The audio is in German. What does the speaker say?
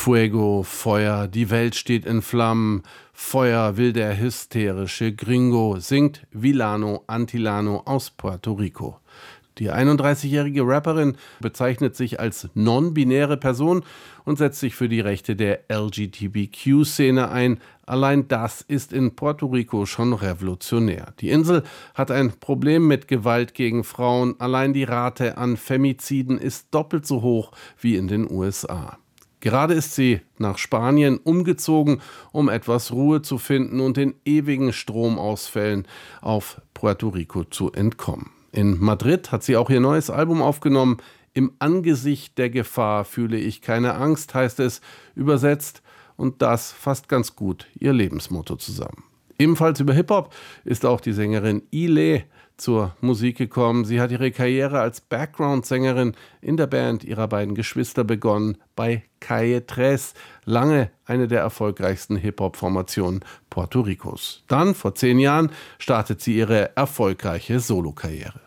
Fuego, Feuer, die Welt steht in Flammen, Feuer will der hysterische Gringo, singt Villano Antillano aus Puerto Rico. Die 31-jährige Rapperin bezeichnet sich als non-binäre Person und setzt sich für die Rechte der LGBTQ-Szene ein. Allein das ist in Puerto Rico schon revolutionär. Die Insel hat ein Problem mit Gewalt gegen Frauen. Allein die Rate an Femiziden ist doppelt so hoch wie in den USA. Gerade ist sie nach Spanien umgezogen, um etwas Ruhe zu finden und den ewigen Stromausfällen auf Puerto Rico zu entkommen. In Madrid hat sie auch ihr neues Album aufgenommen. Im Angesicht der Gefahr fühle ich keine Angst, heißt es übersetzt. Und das fasst ganz gut ihr Lebensmotto zusammen. Ebenfalls über Hip-Hop ist auch die Sängerin Ile zur Musik gekommen. Sie hat ihre Karriere als Background-Sängerin in der Band ihrer beiden Geschwister begonnen, bei Calle Tres, lange eine der erfolgreichsten Hip-Hop-Formationen Puerto Ricos. Dann, vor 10 Jahren, startet sie ihre erfolgreiche Solokarriere.